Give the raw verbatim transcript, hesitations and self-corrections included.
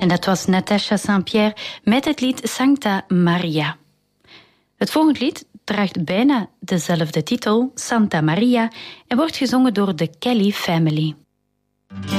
En dat was Natacha Saint-Pierre met het lied Sancta Maria. Het volgende lied draagt bijna dezelfde titel, Santa Maria, en wordt gezongen door de Kelly Family.